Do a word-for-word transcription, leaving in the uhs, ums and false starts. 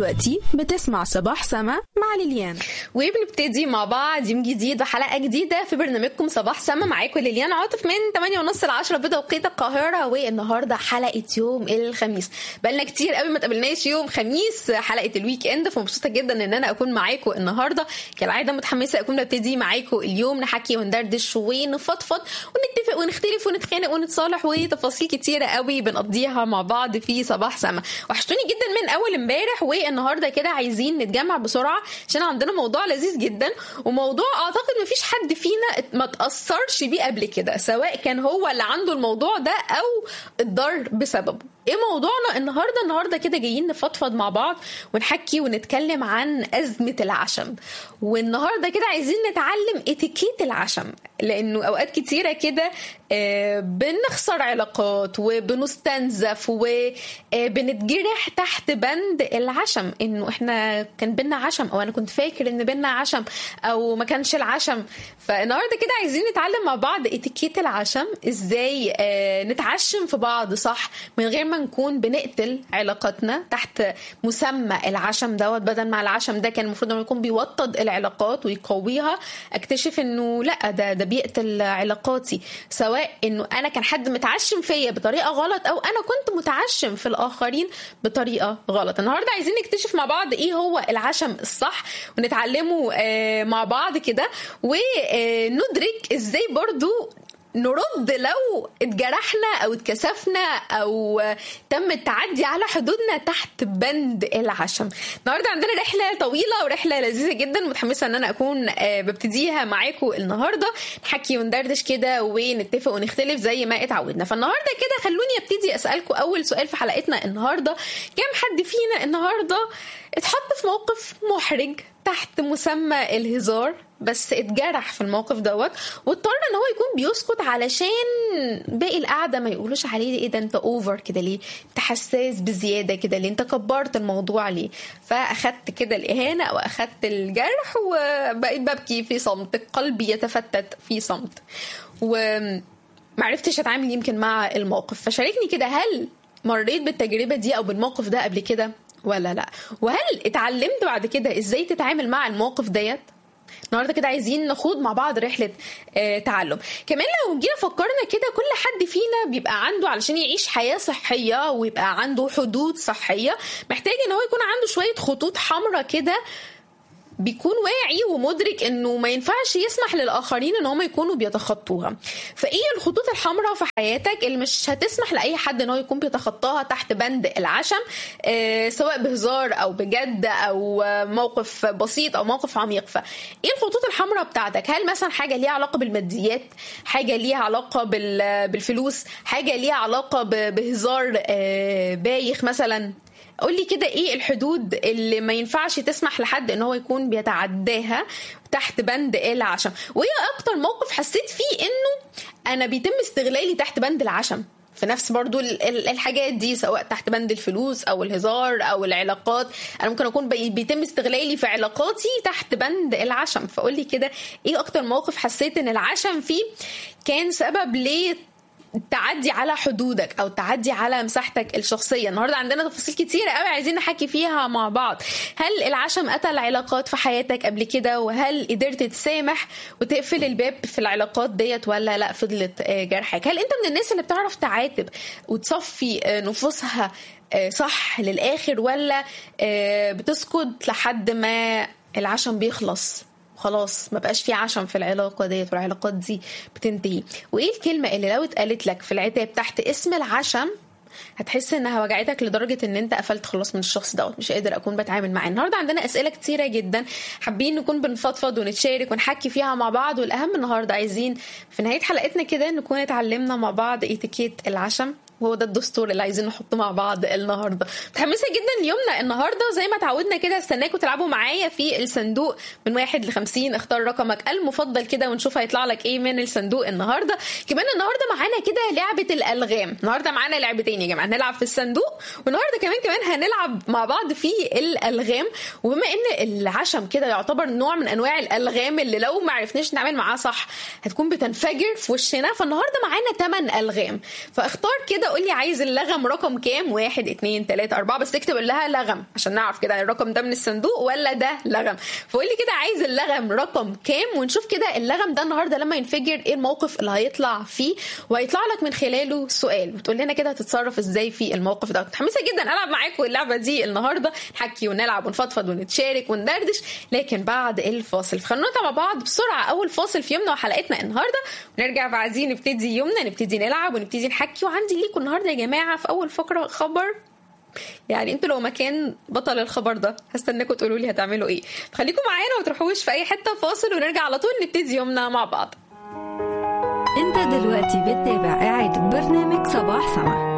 دلوقتي بتسمع صباح سما مع ليليان، وبنبتدي مع بعض يوم جديد وحلقة جديدة في برنامجكم صباح سما. معاكم ليليان عاطف من ثمانية ونص ل عشرة بتوقيت القاهرة، والنهاردة حلقة يوم الخميس. بقالنا كتير قوي ما تقابلناش يوم خميس، حلقة الويك اند، فمبسوطة جدا ان انا اكون معاكم النهاردة. كالعادة متحمسة اكون ببتدي معاكم اليوم، نحكي وندردش ونفضفض ونتفق ونختلف ونتخانق ونتصالح، وتفاصيل كتيرة قوي بنقضيها مع بعض في صباح سما. وحشتوني جدا من اول امبارح، والنهارده كده عايزين نتجمع بسرعه عشان عندنا موضوع لذيذ جدا، وموضوع اعتقد مفيش حد فينا ما تاثرش بيه قبل كده، سواء كان هو اللي عنده الموضوع ده او اتضر بسببه. ايه موضوعنا النهارده؟ النهارده كده جايين نفضفض مع بعض ونحكي ونتكلم عن أزمة العشم. والنهارده كده عايزين نتعلم اتيكيت العشم، لانه اوقات كتيره كده بنخسر علاقات وبنستنزف وبنتجرح تحت بند العشم، انه احنا كان بينا عشم، او انا كنت فاكر ان بينا عشم، او ما كانش العشم. فالنهارده كده عايزين نتعلم مع بعض اتيكيت العشم، ازاي نتعشم في بعض صح من غير ما نكون بنقتل علاقاتنا تحت مسمى العشم دوت. بدل ما العشم ده كان المفروض انه يكون بيوطد العلاقات ويقويها، اكتشف انه لا، ده ده بيقتل علاقاتي، سواء انه انا كان حد متعشم فيا بطريقه غلط، او انا كنت متعشم في الاخرين بطريقه غلط. النهارده عايزين نكتشف مع بعض ايه هو العشم الصح، ونتعلمه مع بعض كده، وندرك ازاي برضو نرد لو اتجرحنا او اتكسفنا او تم التعدي على حدودنا تحت بند العشم. النهارده عندنا رحله طويله ورحله لذيذه جدا، متحمسه ان انا اكون ببتديها معاكم النهارده، نحكي وندردش كده ونتفق ونختلف زي ما اتعودنا. فالنهارده كده خلوني ابتدي اسالكم اول سؤال في حلقتنا النهارده: كم حد فينا النهارده اتحط في موقف محرج تحت مسمى الهزار، بس اتجرح في الموقف دوت واضطر ان هو يكون بيسكت علشان باقي القعده ما يقولوش عليه ايه ده انت اوفر كده ليه، انت حساس بزياده كده ليه، انت كبرت الموضوع ليه؟ فاخدت كده الاهانه او اخدت الجرح وبقيت ببكي في صمت، قلبي يتفتت في صمت، ومعرفتش اتعامل يمكن مع الموقف. فشاركني كده، هل مريت بالتجربه دي او بالموقف ده قبل كده ولا لا؟ وهل اتعلمت بعد كده ازاي تتعامل مع الموقف ديت؟ النهارده كده عايزين نخوض مع بعض رحله آه تعلم. كمان لو جينا فكرنا كده، كل حد فينا بيبقى عنده علشان يعيش حياه صحيه ويبقى عنده حدود صحيه، محتاج ان هو يكون عنده شويه خطوط حمراء كده، بيكون واعي ومدرك انه ما ينفعش يسمح للاخرين ان هم يكونوا بيتخطوها. فايه الخطوط الحمراء في حياتك اللي مش هتسمح لاي حد ان هو يكون بيتخطاها تحت بند العشم، آه سواء بهزار او بجد او موقف بسيط او موقف عميق؟ فايه الخطوط الحمراء بتاعتك؟ هل مثلا حاجه ليها علاقه بالماديات، حاجه ليها علاقه بالفلوس، حاجه ليها علاقه بهزار آه بايخ مثلا؟ قولي كده ايه الحدود اللي ما ينفعش تسمح لحد ان هو يكون بيتعداها تحت بند العشم؟ وايه اكتر موقف حسيت فيه انه انا بيتم استغلالي تحت بند العشم في نفس برضو الحاجات دي، سواء تحت بند الفلوس او الهزار او العلاقات؟ انا ممكن اكون بيتم استغلالي في علاقاتي تحت بند العشم. فقولي كده ايه اكتر موقف حسيت ان العشم فيه كان سبب ليه التعدي على حدودك او التعدي على مساحتك الشخصيه. النهارده عندنا تفاصيل كتيره قوي عايزين نحكي فيها مع بعض. هل العشم قتل علاقات في حياتك قبل كده؟ وهل قدرت تسامح وتقفل الباب في العلاقات ديت ولا لا فضلت جرحك؟ هل انت من الناس اللي بتعرف تعاتب وتصفي نفوسها صح للاخر، ولا بتسكت لحد ما العشم بيخلص خلاص ما بقاش في عشم في العلاقة ديت والعلاقات دي بتنتهي؟ وايه الكلمة اللي لو اتقالت لك في العتاب تحت اسم العشم هتحس انها وجعتك لدرجة ان انت قفلت خلاص من الشخص دوت، مش قادر اكون بتعامل معاه؟ النهاردة عندنا اسئلة كتيرة جدا، حابين نكون بنفضفض ونتشارك ونحكي فيها مع بعض. والاهم النهاردة عايزين في نهاية حلقتنا كده نكون اتعلمنا مع بعض اتيكيت العشم، وهو ده الدستور اللي عايزين نحطه مع بعض النهارده. متحمسه جدا ليومنا النهارده، وزي ما تعودنا كده استناكم تلعبوا معايا في الصندوق من واحد لخمسين. اختار رقمك المفضل كده ونشوف هيطلع لك ايه من الصندوق النهارده. كمان النهارده معانا كده لعبه الالغام، النهارده معانا لعبتين يا جماعه، هنلعب في الصندوق والنهارده كمان كمان هنلعب مع بعض في الالغام. وبما ان العشم كده يعتبر نوع من انواع الالغام اللي لو ما عرفناش نعمل معاه صح هتكون بتنفجر في وشنا، فالنهارده معانا ثمانية الغام. فاختار كده قول لي عايز اللغم رقم كام، واحد اتنين تلاتة اربعة، بس تكتب لها لغم عشان نعرف كده الرقم ده من الصندوق ولا ده لغم. فقول لي كده عايز اللغم رقم كام، ونشوف كده اللغم ده النهارده لما ينفجر ايه الموقف اللي هيطلع فيه، وهيطلع لك من خلاله سؤال وتقول لنا كده هتتصرف ازاي في الموقف ده. متحمسه جدا العب معاكم اللعبه دي النهارده، نحكي ونلعب ونفضفض ونتشارك وندردش، لكن بعد الفاصل. فخلونا نطلع مع بعض بسرعه اول فاصل في يومنا وحلقتنا النهارده، ونرجع بعدين نبتدي يومنا، نبتدي نلعب ونبتدي نحكي. وعندي ليكم النهارده يا جماعه في اول فقره خبر، يعني انتوا لو مكان بطل الخبر ده هستناكم تقولوا لي هتعملوا ايه. خليكم معانا وما تروحوش في اي حته، فاصل ونرجع على طول نبتدي يومنا مع بعض. انت دلوقتي بتتابع إعادة برنامج صباح سما.